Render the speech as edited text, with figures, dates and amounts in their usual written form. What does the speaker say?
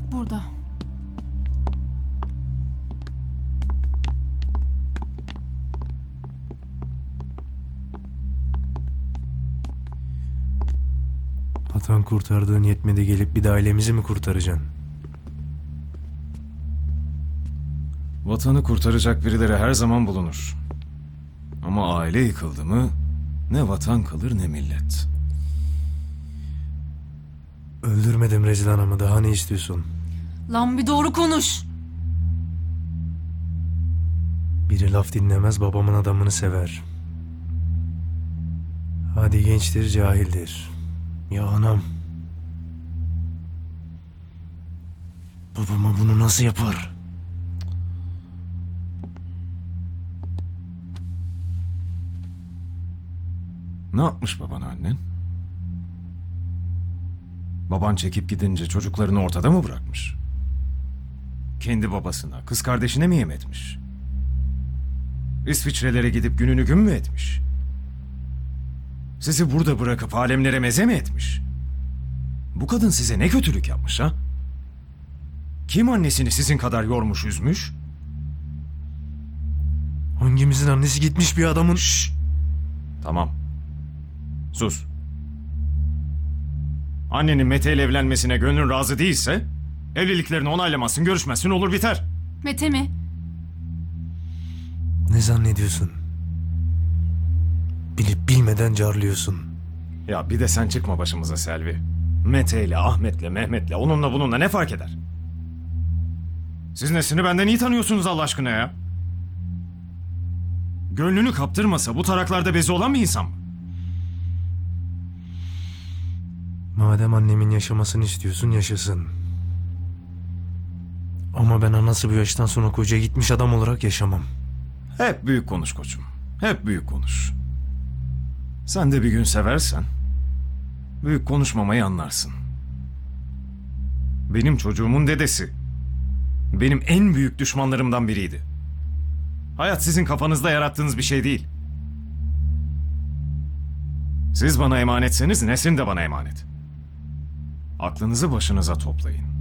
Burada. Vatan kurtardığın yetmedi, gelip bir de ailemizi mi kurtaracaksın? Vatanı kurtaracak birileri her zaman bulunur. Ama aile yıkıldı mı ne vatan kalır ne millet. Öldürmedim Rezil Anam'ı, daha ne istiyorsun? Lan bir doğru konuş. Biri laf dinlemez, babamın adamını sever. Hadi gençtir, cahildir. Ya anam. Babama bunu nasıl yapar? Ne yapmış babana annen? Baban çekip gidince çocuklarını ortada mı bırakmış? Kendi babasına, kız kardeşine mi yem etmiş? İsviçrelere gidip gününü gün mü etmiş? Sizi burada bırakıp alemlere meze mi etmiş? Bu kadın size ne kötülük yapmış ha? Kim annesini sizin kadar yormuş, üzmüş? Hangimizin annesi gitmiş bir adamın... Şşş! Tamam. Sus. Annenin Mete ile evlenmesine gönlün razı değilse... evliliklerini onaylamazsın, görüşmezsin, olur biter. Mete mi? Ne zannediyorsun? Bilip bilmeden carlıyorsun. Ya bir de sen çıkma başımıza Selvi. Mete ile, Ahmet'le, Mehmet'le, onunla bununla ne fark eder? Siz Nesrin'i benden iyi tanıyorsunuz Allah aşkına ya. Gönlünü kaptırmasa bu taraklarda bezi olan bir insan mı? Madem annemin yaşamasını istiyorsun, yaşasın. Ama ben anası bu yaştan sonra koca gitmiş adam olarak yaşamam. Hep büyük konuş koçum. Hep büyük konuş. Sen de bir gün seversen... büyük konuşmamayı anlarsın. Benim çocuğumun dedesi... benim en büyük düşmanlarımdan biriydi. Hayat sizin kafanızda yarattığınız bir şey değil. Siz bana emanetseniz Nesrin de bana emanet. Aklınızı başınıza toplayın.